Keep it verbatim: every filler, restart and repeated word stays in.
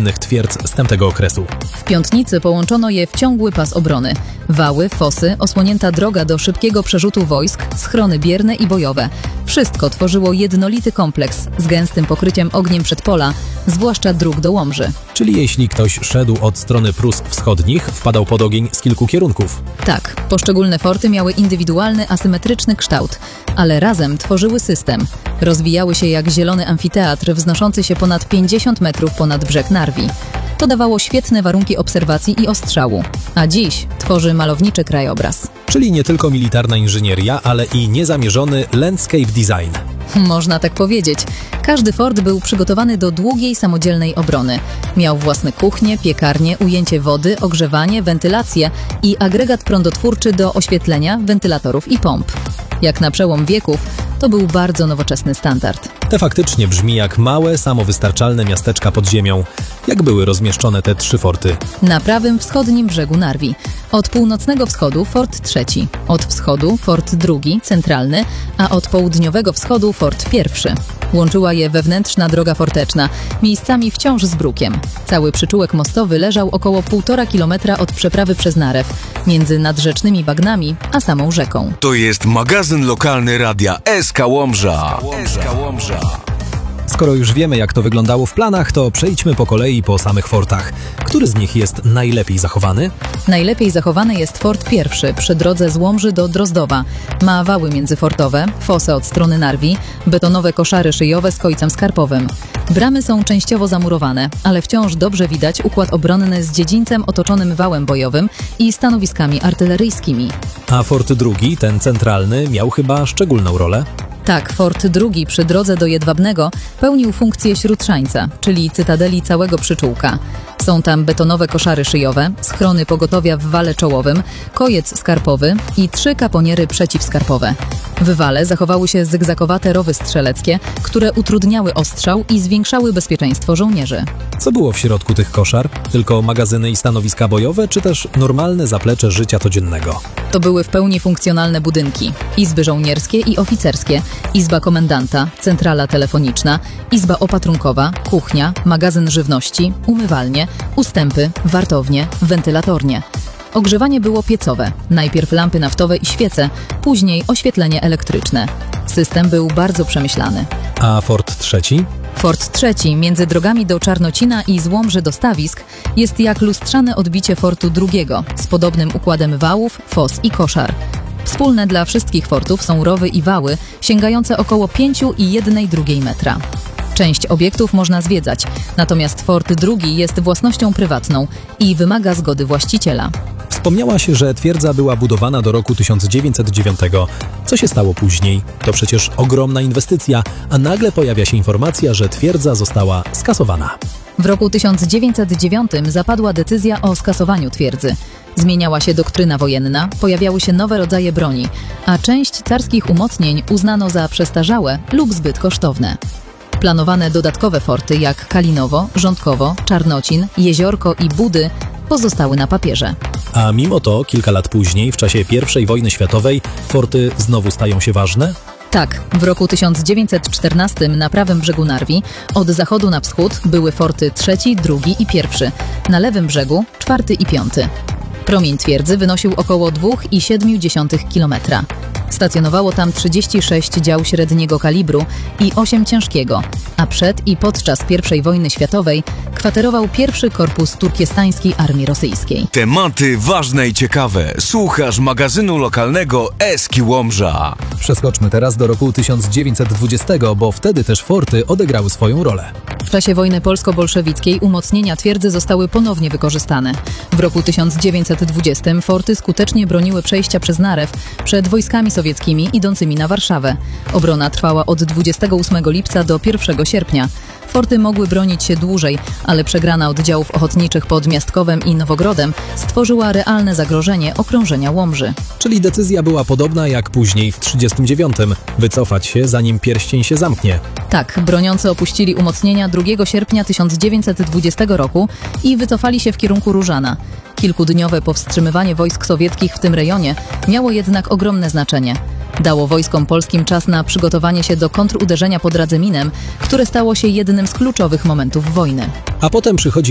innych twierdz z tamtego okresu. W Piątnicy połączono je w ciągły pas obrony. Wały, fosy, osłonięta droga do szybkiego przerzutu wojsk, schrony bierne i bojowe. Wszystko tworzyło jednolity kompleks z gęstym pokryciem ogniem przedpola, zwłaszcza dróg do Łomży. Czyli jeśli ktoś szedł od strony Prus wschodnich, wpadał pod ogień z kilku kierunków. Tak, poszczególne forty miały indywidualny, asymetryczny kształt, ale razem tworzyły system. Rozwijały się jak zielony amfiteatr wznoszący się ponad pięćdziesiąt metrów ponad brzeg Narwi. To dawało świetne warunki obserwacji i ostrzału, a dziś tworzy malowniczy krajobraz. Czyli nie tylko militarna inżynieria, ale i niezamierzony landscape design. Można tak powiedzieć. Każdy fort był przygotowany do długiej, samodzielnej obrony. Miał własne kuchnie, piekarnie, ujęcie wody, ogrzewanie, wentylację i agregat prądotwórczy do oświetlenia, wentylatorów i pomp. Jak na przełom wieków, to był bardzo nowoczesny standard. To faktycznie brzmi jak małe, samowystarczalne miasteczka pod ziemią. Jak były rozmieszczone te trzy forty? Na prawym wschodnim brzegu Narwi. Od północnego wschodu fort trzeci, od wschodu fort drugi, centralny, a od południowego wschodu fort pierwszy. Łączyła je wewnętrzna droga forteczna, miejscami wciąż z brukiem. Cały przyczółek mostowy leżał około półtora kilometra od przeprawy przez Narew, między nadrzecznymi bagnami a samą rzeką. To jest magazyn lokalny radia S K Łomża. S K Łomża. Skoro już wiemy, jak to wyglądało w planach, to przejdźmy po kolei po samych fortach. Który z nich jest najlepiej zachowany? Najlepiej zachowany jest fort pierwszy przy drodze z Łomży do Drozdowa. Ma wały międzyfortowe, fosę od strony Narwi, betonowe koszary szyjowe z kojcem skarpowym. Bramy są częściowo zamurowane, ale wciąż dobrze widać układ obronny z dziedzińcem otoczonym wałem bojowym i stanowiskami artyleryjskimi. A fort drugi, ten centralny, miał chyba szczególną rolę? Tak, fort drugi przy drodze do Jedwabnego pełnił funkcję śródszańca, czyli cytadeli całego przyczółka. Są tam betonowe koszary szyjowe, schrony pogotowia w wale czołowym, kojec skarpowy i trzy kaponiery przeciwskarpowe. W wale zachowały się zygzakowate rowy strzeleckie, które utrudniały ostrzał i zwiększały bezpieczeństwo żołnierzy. Co było w środku tych koszar? Tylko magazyny i stanowiska bojowe, czy też normalne zaplecze życia codziennego? To były w pełni funkcjonalne budynki. Izby żołnierskie i oficerskie, izba komendanta, centrala telefoniczna, izba opatrunkowa, kuchnia, magazyn żywności, umywalnie, ustępy, wartownie, wentylatornie. Ogrzewanie było piecowe, najpierw lampy naftowe i świece, później oświetlenie elektryczne. System był bardzo przemyślany. A fort trzeci? Fort trzeci, między drogami do Czarnocina i z Łomży do Stawisk, jest jak lustrzane odbicie fortu drugiego, z podobnym układem wałów, fos i koszar. Wspólne dla wszystkich fortów są rowy i wały, sięgające około pięciu i jednej drugiej metra. Część obiektów można zwiedzać, natomiast fort drugi jest własnością prywatną i wymaga zgody właściciela. Wspomniała się, że twierdza była budowana do roku tysiąc dziewięćset dziewiątego. Co się stało później? To przecież ogromna inwestycja, a nagle pojawia się informacja, że twierdza została skasowana. W roku tysiąc dziewięćset dziewiątym zapadła decyzja o skasowaniu twierdzy. Zmieniała się doktryna wojenna, pojawiały się nowe rodzaje broni, a część carskich umocnień uznano za przestarzałe lub zbyt kosztowne. Planowane dodatkowe forty jak Kalinowo, Rządkowo, Czarnocin, Jeziorko i Budy pozostały na papierze. A mimo to kilka lat później, w czasie pierwszej wojny światowej, forty znowu stają się ważne? Tak, w roku tysiąc dziewięćset czternastym na prawym brzegu Narwi, od zachodu na wschód, były forty trzeci, drugi i pierwszy, na lewym brzegu czwarty i piąty. Promień twierdzy wynosił około dwa i siedem dziesiątych kilometra. Stacjonowało tam trzydzieści sześć dział średniego kalibru i osiem ciężkiego, a przed i podczas pierwszej wojny światowej kwaterował pierwszy korpus turkestańskiej armii rosyjskiej. Tematy ważne i ciekawe. Słuchasz magazynu lokalnego S K Łomża. Przeskoczmy teraz do roku tysiąc dziewięćset dwudziestego, bo wtedy też forty odegrały swoją rolę. W czasie wojny polsko-bolszewickiej umocnienia twierdzy zostały ponownie wykorzystane. W roku tysiąc dziewięćset dwudziestym forty skutecznie broniły przejścia przez Narew przed wojskami sowieckimi idącymi na Warszawę. Obrona trwała od dwudziestego ósmego lipca do pierwszego sierpnia. Forty mogły bronić się dłużej, ale przegrana oddziałów ochotniczych pod Miastkowem i Nowogrodem stworzyła realne zagrożenie okrążenia Łomży. Czyli decyzja była podobna jak później w trzydziestym dziewiątym. Wycofać się, zanim pierścień się zamknie. Tak, broniący opuścili umocnienia drugiego sierpnia tysiąc dziewięćset dwudziestego roku i wycofali się w kierunku Różana. Kilkudniowe powstrzymywanie wojsk sowieckich w tym rejonie miało jednak ogromne znaczenie. Dało wojskom polskim czas na przygotowanie się do kontruderzenia pod Radzyminem, które stało się jednym z kluczowych momentów wojny. A potem przychodzi